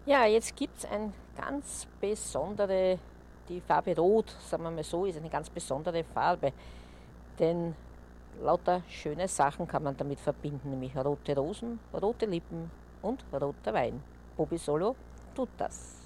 Ja, jetzt gibt es die Farbe Rot, sagen wir mal so, ist eine ganz besondere Farbe, denn lauter schöne Sachen kann man damit verbinden, nämlich rote Rosen, rote Lippen und roter Wein. Bobby Solo tut das.